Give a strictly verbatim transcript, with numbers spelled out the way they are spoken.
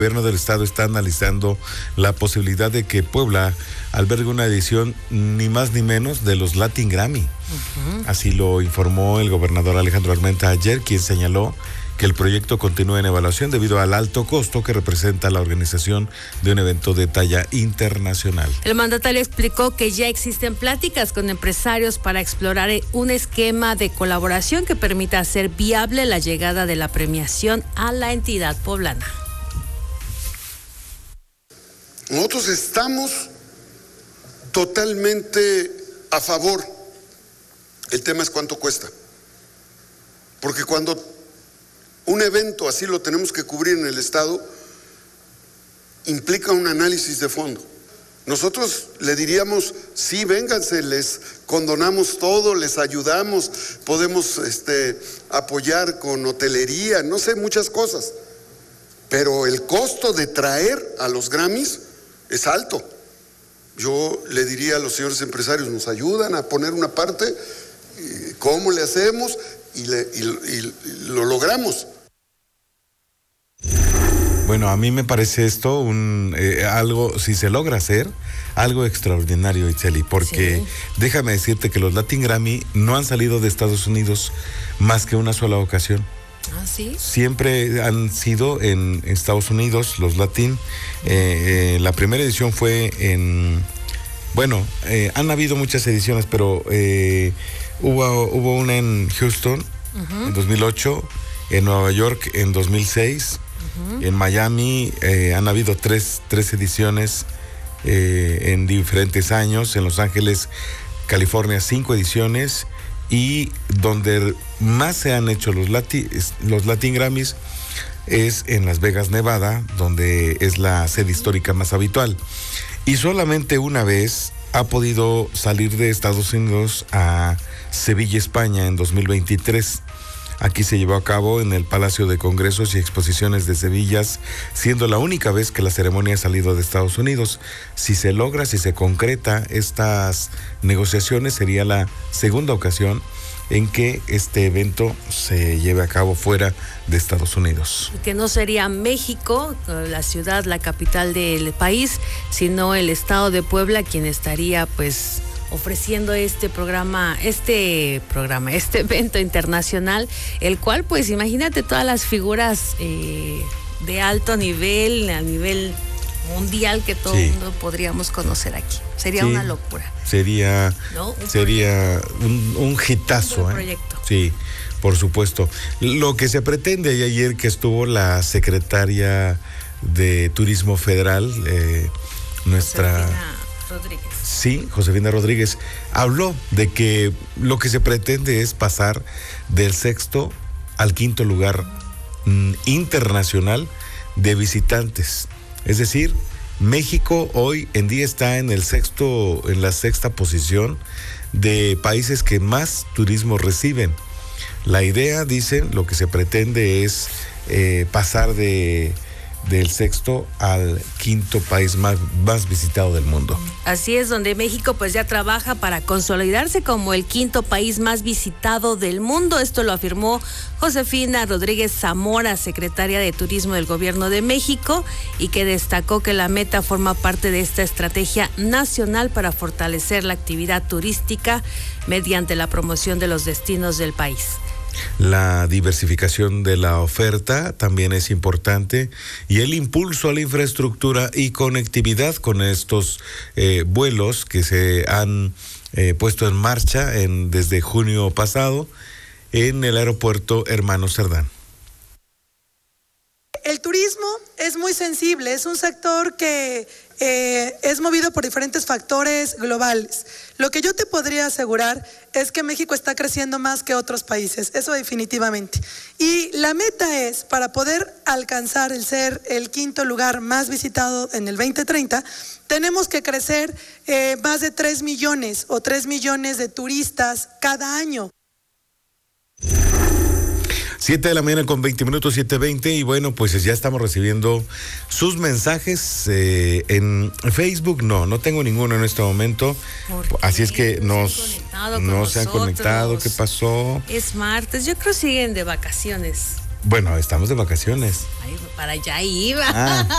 El gobierno del estado está analizando la posibilidad de que Puebla albergue una edición ni más ni menos de los Latin Grammy. Uh-huh. Así lo informó el gobernador Alejandro Armenta ayer, quien señaló que el proyecto continúa en evaluación debido al alto costo que representa la organización de un evento de talla internacional. El mandatario explicó que ya existen pláticas con empresarios para explorar un esquema de colaboración que permita hacer viable la llegada de la premiación a la entidad poblana. Nosotros estamos totalmente a favor. El tema es cuánto cuesta. Porque cuando un evento así lo tenemos que cubrir en el Estado, implica un análisis de fondo. Nosotros le diríamos, sí, vénganse, les condonamos todo, les ayudamos, podemos este, apoyar con hotelería, no sé, muchas cosas. Pero el costo de traer a los Grammys es alto. Yo le diría a los señores empresarios, nos ayudan a poner una parte, ¿cómo le hacemos? Y, le, y, y, y lo logramos. Bueno, a mí me parece esto un eh, algo, si se logra hacer, algo extraordinario, Itzeli, porque sí. Déjame decirte que los Latin Grammy no han salido de Estados Unidos más que una sola ocasión. ¿Ah, sí? Siempre han sido en Estados Unidos los Latin. Eh, eh, la primera edición fue en, bueno, eh, han habido muchas ediciones, pero eh, hubo, hubo una en Houston uh-huh. en dos mil ocho, en Nueva York en dos mil seis, uh-huh. en Miami eh, han habido tres, tres ediciones eh, en diferentes años, en Los Ángeles, California, cinco ediciones. Y donde más se han hecho los, Lati, los Latin Grammys es en Las Vegas, Nevada, donde es la sede histórica más habitual. Y solamente una vez ha podido salir de Estados Unidos a Sevilla, España, en dos mil veintitrés. Aquí se llevó a cabo en el Palacio de Congresos y Exposiciones de Sevilla, siendo la única vez que la ceremonia ha salido de Estados Unidos. Si se logra, si se concreta estas negociaciones, sería la segunda ocasión en que este evento se lleve a cabo fuera de Estados Unidos. Que no sería México, la ciudad, la capital del país, sino el estado de Puebla, quien estaría pues ofreciendo este programa, este programa, este evento internacional, el cual, pues, imagínate todas las figuras eh, de alto nivel, a nivel mundial que todo el sí. mundo podríamos conocer aquí. Sería sí. una locura. Sería, ¿no? un sería un, un hitazo. Un proyecto. ¿eh? Sí, por supuesto. Lo que se pretende, y ayer que estuvo la secretaria de Turismo Federal, eh, nuestra... Josefina Rodríguez. Sí, Josefina Rodríguez habló de que lo que se pretende es pasar del sexto al quinto lugar mm, internacional de visitantes. Es decir, México hoy en día está en el sexto, en la sexta posición de países que más turismo reciben. La idea, dicen, lo que se pretende es eh, pasar de del sexto al quinto país más, más visitado del mundo. Así es, donde México pues ya trabaja para consolidarse como el quinto país más visitado del mundo. Esto lo afirmó Josefina Rodríguez Zamora, secretaria de Turismo del Gobierno de México, y que destacó que la meta forma parte de esta estrategia nacional para fortalecer la actividad turística mediante la promoción de los destinos del país. La diversificación de la oferta también es importante y el impulso a la infraestructura y conectividad con estos eh, vuelos que se han eh, puesto en marcha en, desde junio pasado en el aeropuerto Hermano Cerdán. El turismo es muy sensible, es un sector que eh, es movido por diferentes factores globales. Lo que yo te podría asegurar es que México está creciendo más que otros países, eso definitivamente. Y la meta es, para poder alcanzar el ser el quinto lugar más visitado en el veinte treinta, tenemos que crecer eh, más de tres millones o tres millones de turistas cada año. Siete de la mañana con veinte minutos, siete veinte, y bueno, pues ya estamos recibiendo sus mensajes eh, en Facebook. No, no tengo ninguno en este momento, así es que nos no se han conectado. ¿Qué pasó? Es martes, yo creo que siguen de vacaciones. Bueno, estamos de vacaciones. Ay, para allá iba. Ah.